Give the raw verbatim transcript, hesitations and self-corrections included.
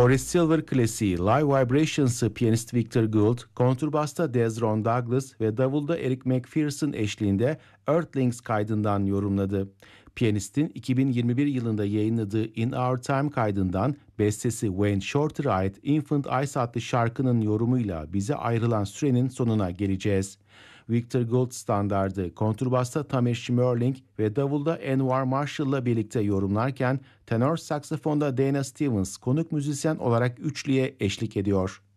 Horace Silver klasiği Live Vibrations'ı piyanist Victor Gould, kontrbasta Dezron Douglas ve davulda Eric McPherson eşliğinde Earthlings kaydından yorumladı. Piyanistin iki bin yirmi bir yılında yayınladığı In Our Time kaydından bestesi Wayne Shorter'a ait Infant Ice adlı şarkının yorumuyla bize ayrılan sürenin sonuna geleceğiz. Victor Gould standardı kontrbasta Tamer Schmerling ve davulda Anwar Marshall'la birlikte yorumlarken tenor saksafonda Dana Stevens konuk müzisyen olarak üçlüye eşlik ediyor.